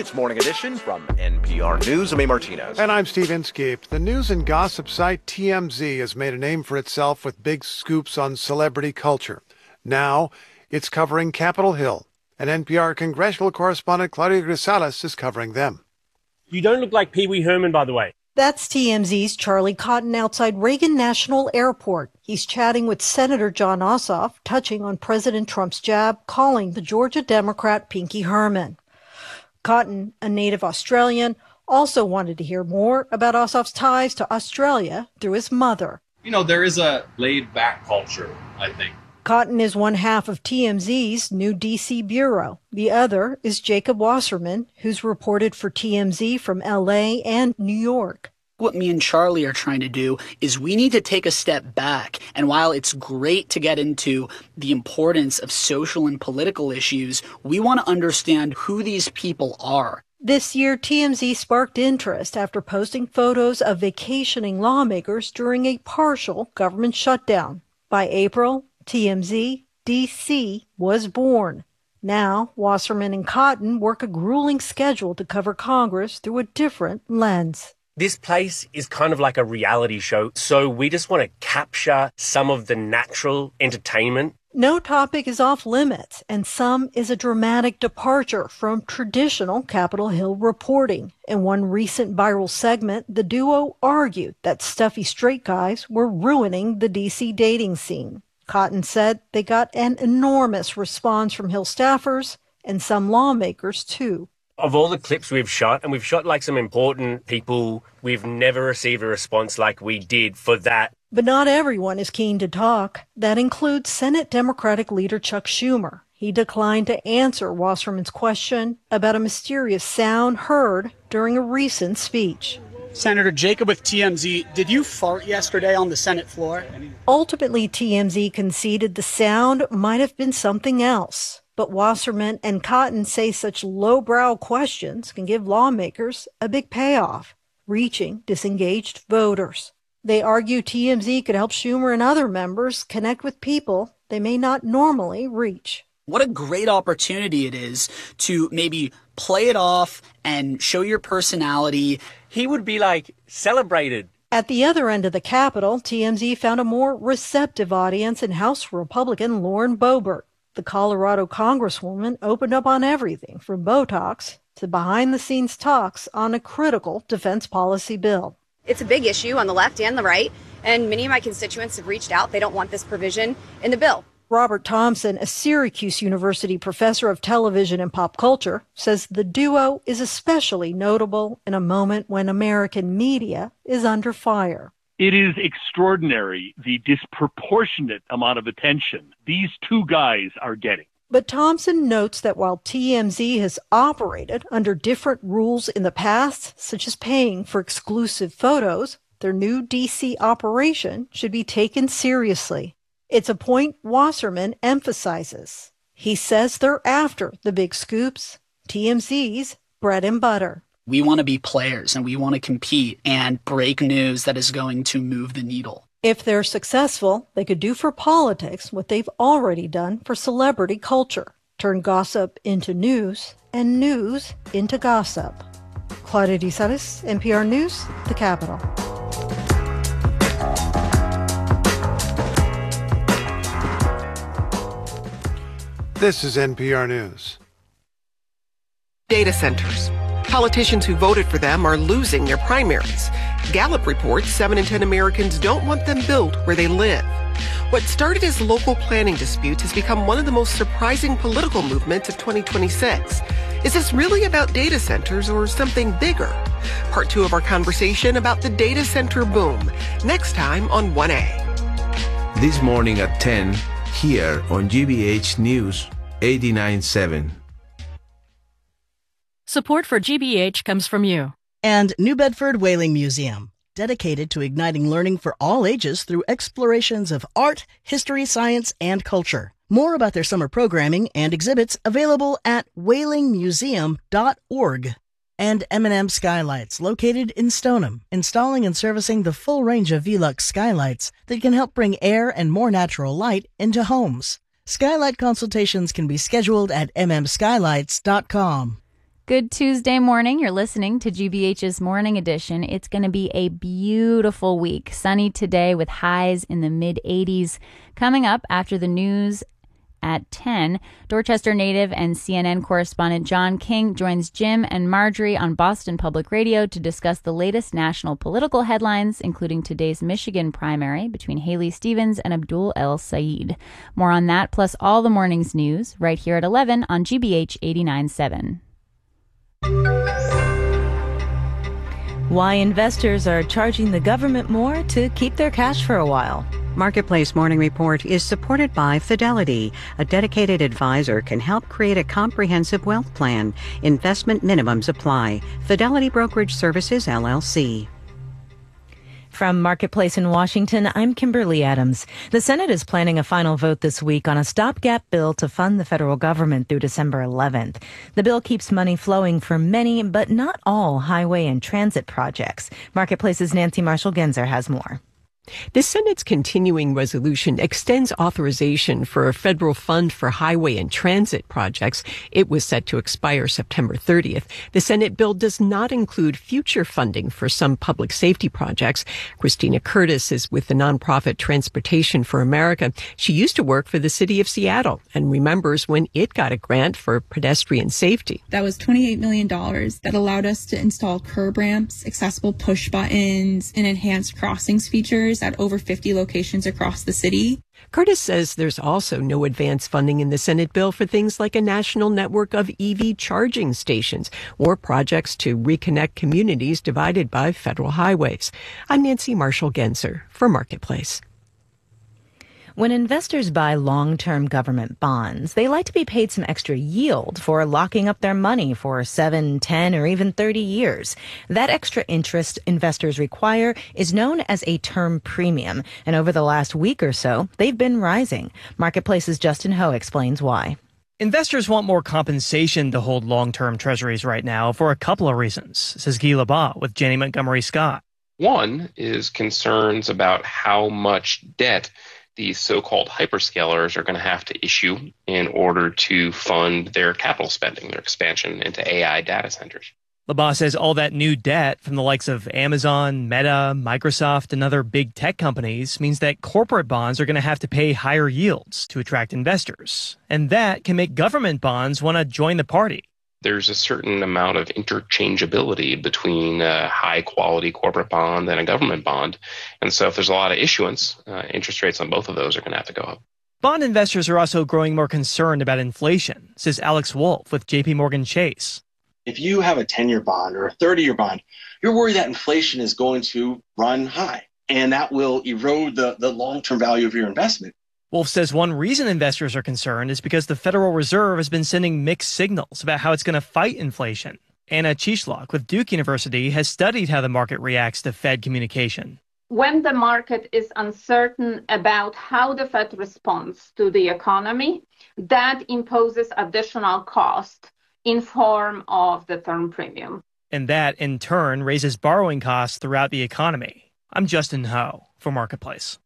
It's Morning Edition from NPR News. I'm A. Martinez. And I'm Steve Inskeep. The news and gossip site TMZ has made a name for itself with big scoops on celebrity culture. Now, it's covering Capitol Hill. And NPR congressional correspondent Claudia Grisales is covering them. You don't look like Pee Wee Herman, by the way. That's TMZ's Charlie Cotton outside Reagan National Airport. He's chatting with Senator Jon Ossoff, touching on President Trump's jab, calling the Georgia Democrat Pinky Herman. Cotton, a native Australian, also wanted to hear more about Ossoff's ties to Australia through his mother. You know, there is a laid-back culture, I think. Cotton is one half of TMZ's new D.C. bureau. The other is Jacob Wasserman, who's reported for TMZ from L.A. and New York. What me and Charlie are trying to do is we need to take a step back. And while it's great to get into the importance of social and political issues, we want to understand who these people are. This year, TMZ sparked interest after posting photos of vacationing lawmakers during a partial government shutdown. By April, TMZ DC was born. Now, Wasserman and Cotton work a grueling schedule to cover Congress through a different lens. This place is kind of like a reality show, so we just want to capture some of the natural entertainment. No topic is off limits, and some is a dramatic departure from traditional Capitol Hill reporting. In one recent viral segment, the duo argued that stuffy straight guys were ruining the D.C. dating scene. Cotton said they got an enormous response from Hill staffers and some lawmakers, too. Of all the clips we've shot, and we've shot like some important people, we've never received a response like we did for that. But not everyone is keen to talk. That includes Senate Democratic leader Chuck Schumer. He declined to answer Wasserman's question about a mysterious sound heard during a recent speech. Senator Jacob with TMZ, did you fart yesterday on the Senate floor? Ultimately, TMZ conceded the sound might have been something else. But Wasserman and Cotton say such lowbrow questions can give lawmakers a big payoff, reaching disengaged voters. They argue TMZ could help Schumer and other members connect with people they may not normally reach. What a great opportunity it is to maybe play it off and show your personality. He would be like celebrated. At the other end of the Capitol, TMZ found a more receptive audience in House Republican Lauren Boebert. The Colorado Congresswoman opened up on everything from Botox to behind-the-scenes talks on a critical defense policy bill. It's a big issue on the left and the right, and many of my constituents have reached out. They don't want this provision in the bill. Robert Thompson, a Syracuse University professor of television and pop culture, says the duo is especially notable in a moment when American media is under fire. It is extraordinary, the disproportionate amount of attention these two guys are getting. But Thompson notes that while TMZ has operated under different rules in the past, such as paying for exclusive photos, their new DC operation should be taken seriously. It's a point Wasserman emphasizes. He says they're after the big scoops, TMZ's bread and butter. We want to be players and we want to compete and break news that is going to move the needle. If they're successful, they could do for politics what they've already done for celebrity culture. Turn gossip into news and news into gossip. Claudia Grisales, NPR News, The Capitol. This is NPR News. Data centers. Politicians who voted for them are losing their primaries. Gallup reports 7 in 10 Americans don't want them built where they live. What started as local planning disputes has become one of the most surprising political movements of 2026. Is this really about data centers or something bigger? Part 2 of our conversation about the data center boom. Next time on 1A. This morning at 10, here on GBH News 89.7. Support for GBH comes from you. And New Bedford Whaling Museum, dedicated to igniting learning for all ages through explorations of art, history, science, and culture. More about their summer programming and exhibits available at whalingmuseum.org. And M&M Skylights, located in Stoneham, installing and servicing the full range of Velux skylights that can help bring air and more natural light into homes. Skylight consultations can be scheduled at mmskylights.com. Good Tuesday morning. You're listening to GBH's Morning Edition. It's going to be a beautiful week. Sunny today with highs in the mid-80s. Coming up after the news at 10, Dorchester native and CNN correspondent John King joins Jim and Marjorie on Boston Public Radio to discuss the latest national political headlines, including today's Michigan primary between Haley Stevens and Abdul El Sayed. More on that, plus all the morning's news, right here at 11 on GBH 89.7. Why investors are charging the government more to keep their cash for a while. Marketplace Morning Report is supported by Fidelity. A dedicated advisor can help create a comprehensive wealth plan. Investment minimums apply. Fidelity Brokerage Services, LLC. From Marketplace in Washington, I'm Kimberly Adams. The Senate is planning a final vote this week on a stopgap bill to fund the federal government through December 11th. The bill keeps money flowing for many, but not all highway and transit projects. Marketplace's Nancy Marshall-Genzer has more. The Senate's continuing resolution extends authorization for a federal fund for highway and transit projects. It was set to expire September 30th. The Senate bill does not include future funding for some public safety projects. Christina Curtis is with the nonprofit Transportation for America. She used to work for the city of Seattle and remembers when it got a grant for pedestrian safety. That was $28 million that allowed us to install curb ramps, accessible push buttons, and enhanced crossings features at over 50 locations across the city. Curtis says there's also no advance funding in the Senate bill for things like a national network of EV charging stations or projects to reconnect communities divided by federal highways. I'm Nancy Marshall-Genzer for Marketplace. When investors buy long-term government bonds, they like to be paid some extra yield for locking up their money for 7, 10, or even 30 years. That extra interest investors require is known as a term premium, and over the last week or so, they've been rising. Marketplace's Justin Ho explains why. Investors want more compensation to hold long-term treasuries right now for a couple of reasons, says Guy Labat with Janney Montgomery Scott. One is concerns about how much debt these so-called hyperscalers are going to have to issue in order to fund their capital spending, their expansion into AI data centers. Labat says all that new debt from the likes of Amazon, Meta, Microsoft, and other big tech companies means that corporate bonds are going to have to pay higher yields to attract investors. And that can make government bonds want to join the party. There's a certain amount of interchangeability between a high-quality corporate bond and a government bond. And so if there's a lot of issuance, interest rates on both of those are going to have to go up. Bond investors are also growing more concerned about inflation, says Alex Wolf with JP Morgan Chase. If you have a 10-year bond or a 30-year bond, you're worried that inflation is going to run high, and that will erode the long-term value of your investment. Wolf says one reason investors are concerned is because the Federal Reserve has been sending mixed signals about how it's going to fight inflation. Anna Chishlock with Duke University has studied how the market reacts to Fed communication. When the market is uncertain about how the Fed responds to the economy, that imposes additional cost in form of the term premium. And that, in turn, raises borrowing costs throughout the economy. I'm Justin Ho for Marketplace.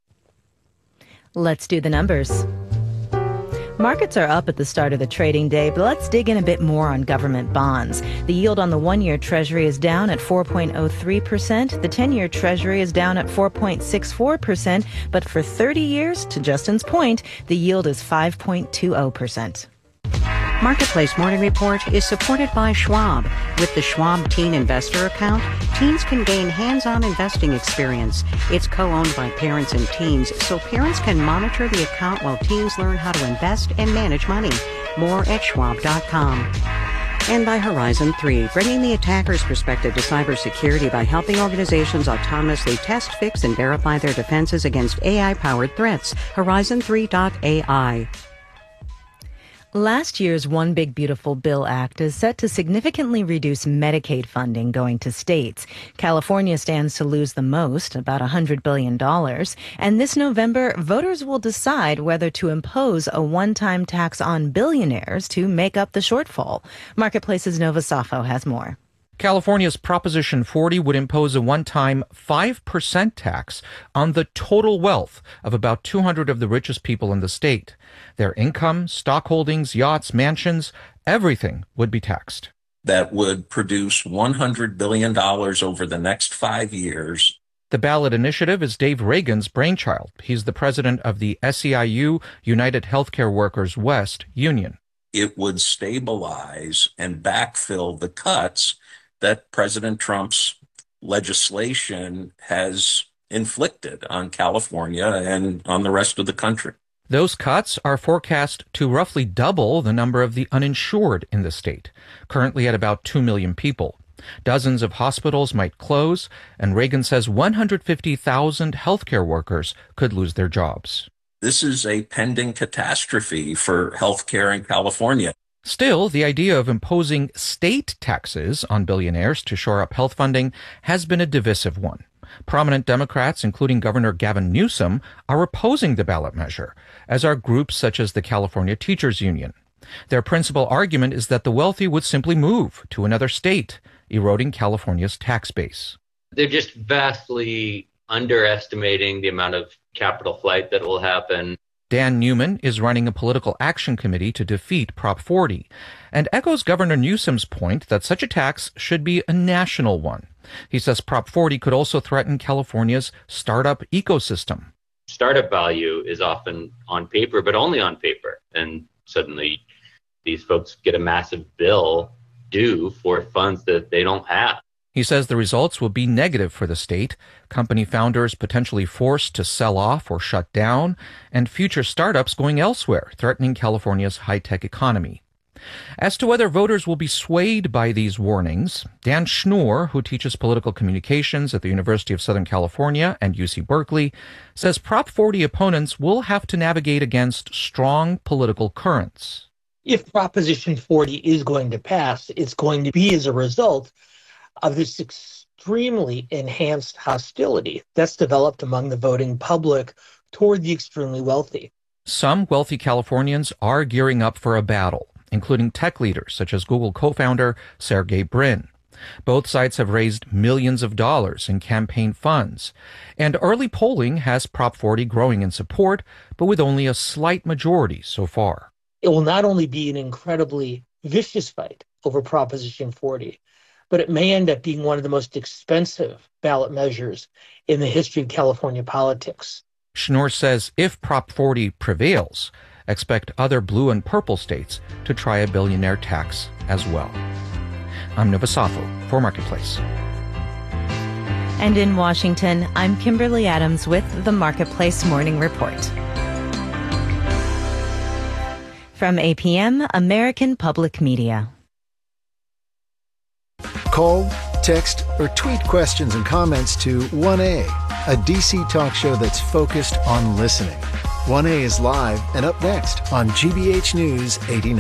Let's do the numbers. Markets are up at the start of the trading day, but let's dig in a bit more on government bonds. The yield on the 1-year Treasury is down at 4.03%. The 10-year Treasury is down at 4.64%. But for 30 years, to Justin's point, the yield is 5.20%. Marketplace Morning Report is supported by Schwab. With the Schwab Teen Investor Account, teens can gain hands-on investing experience. It's co-owned by parents and teens, so parents can monitor the account while teens learn how to invest and manage money. More at schwab.com. And by Horizon 3, bringing the attacker's perspective to cybersecurity by helping organizations autonomously test, fix, and verify their defenses against AI-powered threats. Horizon3.ai. Last year's One Big Beautiful Bill Act is set to significantly reduce Medicaid funding going to states. California stands to lose the most, about $100 billion. And this November, voters will decide whether to impose a one-time tax on billionaires to make up the shortfall. Marketplace's Nova Safo has more. California's Proposition 40 would impose a one-time 5% tax on the total wealth of about 200 of the richest people in the state. Their income, stock holdings, yachts, mansions, everything would be taxed. that would produce $100 billion over the next 5 years. The ballot initiative is Dave Reagan's brainchild. He's the president of the SEIU, United Healthcare Workers West Union. It would stabilize and backfill the cuts that President Trump's legislation has inflicted on California and on the rest of the country. Those cuts are forecast to roughly double the number of the uninsured in the state, currently at about 2 million people. Dozens of hospitals might close, and Reagan says 150,000 healthcare workers could lose their jobs. This is a pending catastrophe for healthcare in California. Still, the idea of imposing state taxes on billionaires to shore up health funding has been a divisive one. Prominent Democrats, including Governor Gavin Newsom, are opposing the ballot measure, as are groups such as the California Teachers Union. Their principal argument is that the wealthy would simply move to another state, eroding California's tax base. They're just vastly underestimating the amount of capital flight that will happen. Dan Newman is running a political action committee to defeat Prop 40 and echoes Governor Newsom's point that such a tax should be a national one. He says Prop 40 could also threaten California's startup ecosystem. Startup value is often on paper, but only on paper. And suddenly these folks get a massive bill due for funds that they don't have. He says the results will be negative for the state, company founders potentially forced to sell off or shut down, and future startups going elsewhere, threatening California's high-tech economy. As to whether voters will be swayed by these warnings, Dan Schnur, who teaches political communications at the University of Southern California and UC Berkeley, says Prop 40 opponents will have to navigate against strong political currents. If Proposition 40 is going to pass, it's going to be as a result of this extremely enhanced hostility that's developed among the voting public toward the extremely wealthy. Some wealthy Californians are gearing up for a battle, including tech leaders such as Google co-founder Sergey Brin. Both sides have raised millions of dollars in campaign funds, and early polling has Prop 40 growing in support, but with only a slight majority so far. It will not only be an incredibly vicious fight over Proposition 40, but it may end up being one of the most expensive ballot measures in the history of California politics. Schnur says if Prop 40 prevails, expect other blue and purple states to try a billionaire tax as well. I'm Nova Safo for Marketplace. And in Washington, I'm Kimberly Adams with the Marketplace Morning Report. From APM, American Public Media. Call, text, or tweet questions and comments to 1A, a DC talk show that's focused on listening. 1A is live and up next on GBH News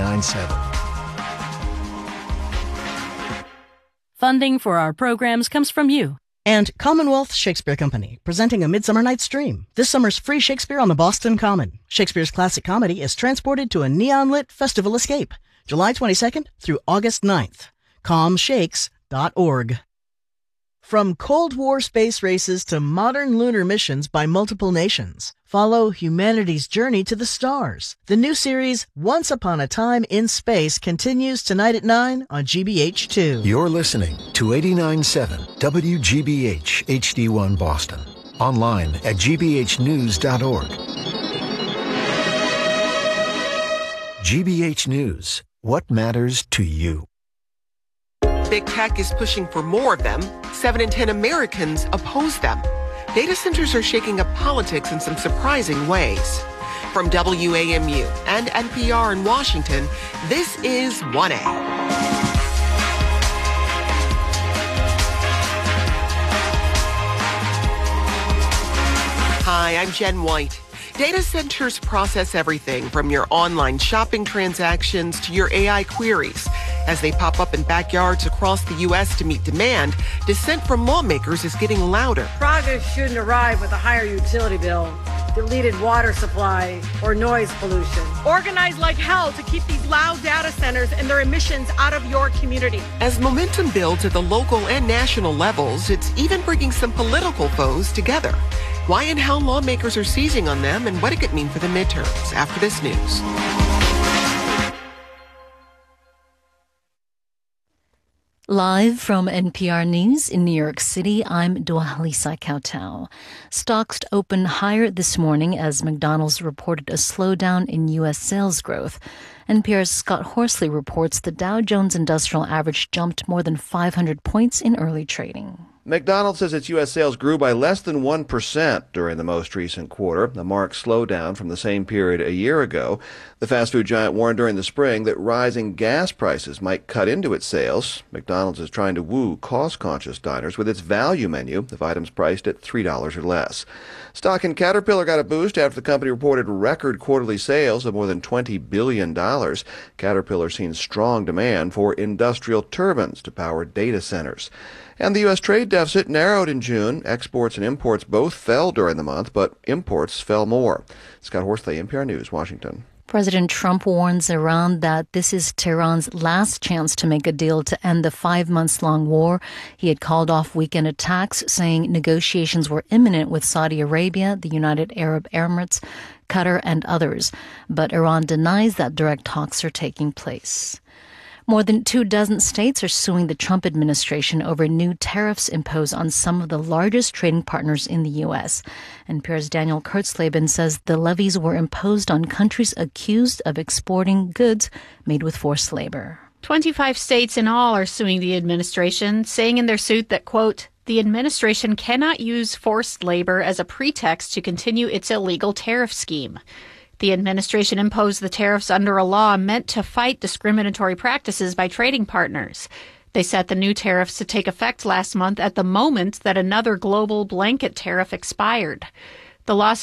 89.7. Funding for our programs comes from you. And Commonwealth Shakespeare Company, presenting A Midsummer Night's Dream. This summer's free Shakespeare on the Boston Common. Shakespeare's classic comedy is transported to a neon-lit festival escape, July 22nd through August 9th. ComShakes.org. From Cold War space races to modern lunar missions by multiple nations, follow humanity's journey to the stars. The new series, Once Upon a Time in Space, continues tonight at 9 on GBH2. You're listening to 89.7 WGBH HD1 Boston. Online at gbhnews.org. GBH News. What matters to you? Big tech is pushing for more of them. 7 in 10 Americans oppose them. Data centers are shaking up politics in some surprising ways. From WAMU and NPR in Washington, this is 1A. Hi, I'm Jen White. Data centers process everything from your online shopping transactions to your AI queries. As they pop up in backyards across the U.S. to meet demand, dissent from lawmakers is getting louder. Projects shouldn't arrive with a higher utility bill, deleted water supply, or noise pollution. Organize like hell to keep these loud data centers and their emissions out of your community. As momentum builds at the local and national levels, it's even bringing some political foes together. Why and how lawmakers are seizing on them and what it could mean for the midterms after this news. Live from NPR News in New York City, I'm Dwalisa Kautal. Stocks opened higher this morning as McDonald's reported a slowdown in U.S. sales growth. NPR's Scott Horsley reports the Dow Jones Industrial Average jumped more than 500 points in early trading. McDonald's says its U.S. sales grew by less than 1% during the most recent quarter, a marked slowdown from the same period a year ago. The fast food giant warned during the spring that rising gas prices might cut into its sales. McDonald's is trying to woo cost-conscious diners with its value menu of items priced at $3 or less. Stock in Caterpillar got a boost after the company reported record quarterly sales of more than $20 billion. Caterpillar's seen strong demand for industrial turbines to power data centers. And the U.S. trade deficit narrowed in June. Exports and imports both fell during the month, but imports fell more. Scott Horsley, NPR News, Washington. President Trump warns Iran that this is Tehran's last chance to make a deal to end the 5-month-long war. He had called off weekend attacks, saying negotiations were imminent with Saudi Arabia, the United Arab Emirates, Qatar, and others. But Iran denies that direct talks are taking place. More than 24 states are suing the Trump administration over new tariffs imposed on some of the largest trading partners in the U.S. NPR's Daniel Kurtzleben says the levies were imposed on countries accused of exporting goods made with forced labor. 25 states in all are suing the administration, saying in their suit that, quote, the administration cannot use forced labor as a pretext to continue its illegal tariff scheme. The administration imposed the tariffs under a law meant to fight discriminatory practices by trading partners. They set the new tariffs to take effect last month at the moment that another global blanket tariff expired. The lawsuit